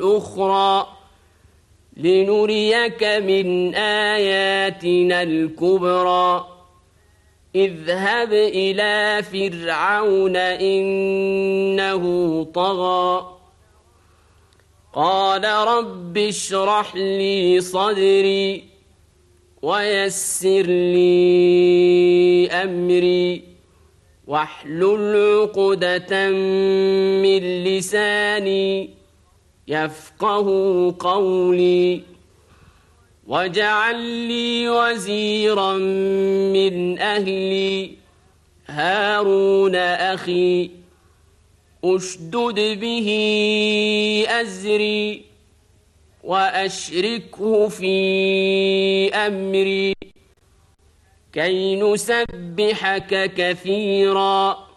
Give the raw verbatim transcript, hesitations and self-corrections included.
أخرى لنريك من آياتنا الكبرى اذهب إلى فرعون إنه طغى قال رب اشرح لي صدري ويسر لي أمري واحلل عقدة من لساني يفقه قولي واجعل لي وزيرا من أهلي هارون أخي أشدد به أزري وأشركه في أمري كي نسبحك كثيرا